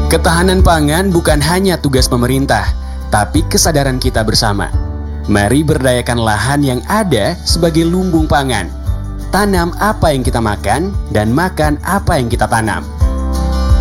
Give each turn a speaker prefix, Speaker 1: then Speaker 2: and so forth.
Speaker 1: Ketahanan pangan bukan hanya tugas pemerintah, tapi kesadaran kita bersama. Mari berdayakan lahan yang ada sebagai lumbung pangan. Tanam apa yang kita makan dan makan apa yang kita tanam.